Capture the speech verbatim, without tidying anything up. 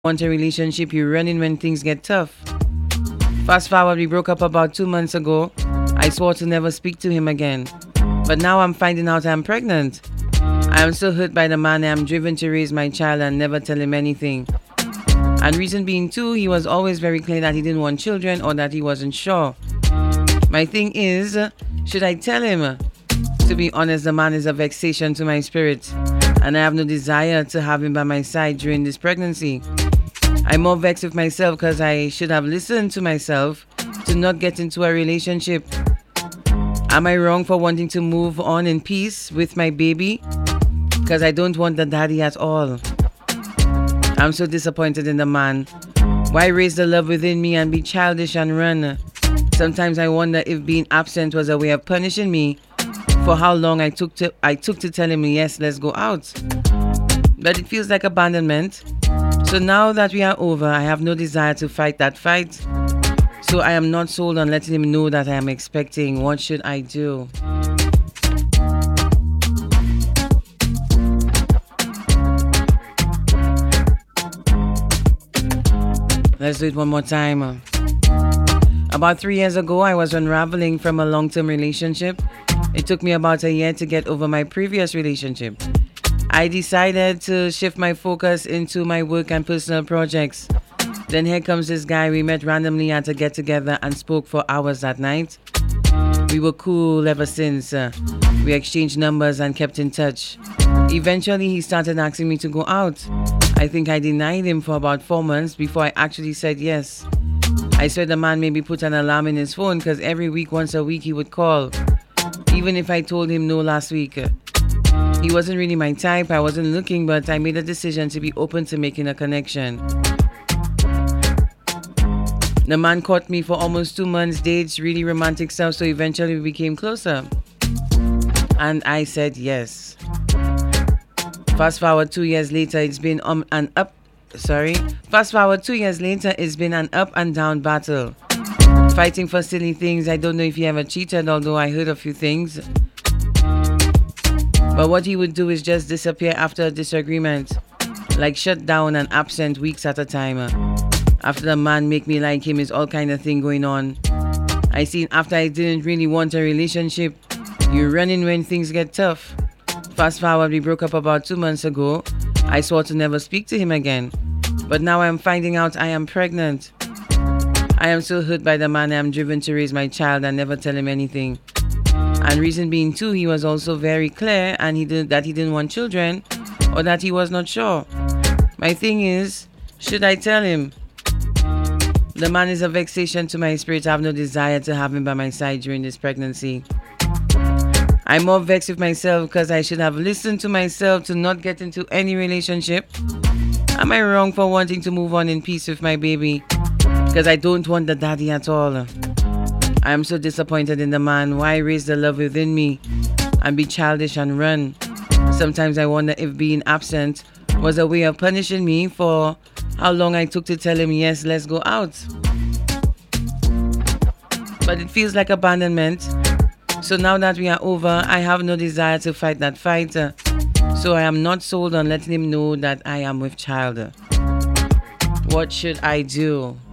Want a relationship, you run in when things get tough. Fast forward, we broke up about two months ago. I swore to never speak to him again. But now I'm finding out I'm pregnant. I am so hurt by the man I am driven to raise my child and never tell him anything. And reason being too, he was always very clear that he didn't want children or that he wasn't sure. My thing is, should I tell him? To be honest, the man is a vexation to my spirit, and I have no desire to have him by my side during this pregnancy. I'm more vexed with myself because I should have listened to myself to not get into a relationship. Am I wrong for wanting to move on in peace with my baby? Because I don't want the daddy at all. I'm so disappointed in the man. Why raise the love within me and be childish and run? Sometimes I wonder if being absent was a way of punishing me for how long I took to I took to tell him, yes, let's go out. But it feels like abandonment. So now that we are over, I have no desire to fight that fight. So I am not sold on letting him know that I am expecting. What should I do? Let's do it one more time. About three years ago, I was unraveling from a long-term relationship. It took me about a year to get over my previous relationship. I decided to shift my focus into my work and personal projects. Then here comes this guy. We met randomly at a get-together and spoke for hours that night. We were cool ever since. Uh, we exchanged numbers and kept in touch. Eventually, he started asking me to go out. I think I denied him for about four months before I actually said yes. I swear the man maybe put an alarm in his phone because every week, once a week, he would call. Even if I told him no last week. He wasn't really my type. I wasn't looking, but I made a decision to be open to making a connection. The man caught me for almost two months, dates, really romantic stuff, so eventually we became closer. And I said yes. Fast forward two years later, it's been um, an up, sorry. Fast forward two years later, it's been an up and down battle. Fighting for silly things. I don't know if he ever cheated, although I heard a few things. But what he would do is just disappear after a disagreement. Like shut down and absent weeks at a time. After the man make me like him is all kind of thing going on. I seen after I didn't really want a relationship, you run in when things get tough. Fast forward, we broke up about two months ago. I swore to never speak to him again. But now I'm finding out I am pregnant. I am so hurt by the man I am driven to raise my child and never tell him anything. And reason being too, he was also very clear and he did that he didn't want children or that he was not sure. My thing is, should I tell him? The man is a vexation to my spirit. I have no desire to have him by my side during this pregnancy. I'm more vexed with myself because I should have listened to myself to not get into any relationship. Am I wrong for wanting to move on in peace with my baby? Because I don't want the daddy at all. I am so disappointed in the man. Why raise the love within me and be childish and run? Sometimes I wonder if being absent was a way of punishing me for how long I took to tell him, yes, let's go out. But it feels like abandonment. So now that we are over, I have no desire to fight that fight. So I am not sold on letting him know that I am with child. What should I do?